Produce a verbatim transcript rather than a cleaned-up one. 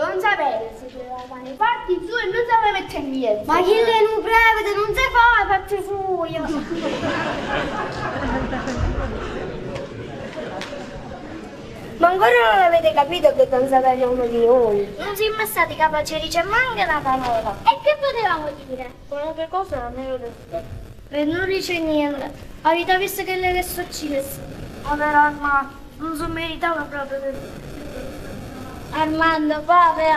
Non sapete se doveva fare i fatti su e non sapeva mettere niente. Ma chi le non prevede, non si fa i fatti suoi. Ma ancora non avete capito che non sapete uno di noi. Non siamo stati capaci di dire manca la parola. E che potevamo dire? Qualunque cosa non ero detto. E non dice niente. Avete visto che lei è successo? Povero Armando, non si meritava proprio. Armando, povero.